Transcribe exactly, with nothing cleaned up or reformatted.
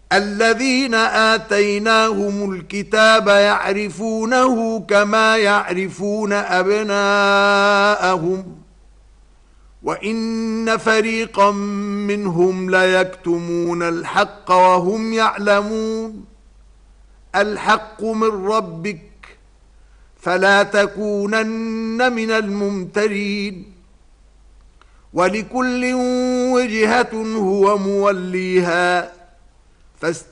الذين آتيناهم الكتاب يعرفونه كما يعرفون أبناءهم وإن فريقا منهم ليكتمون الحق وهم يعلمون. الحق من ربك فلا تكونن من الممترين. ولكل وجهة هو موليها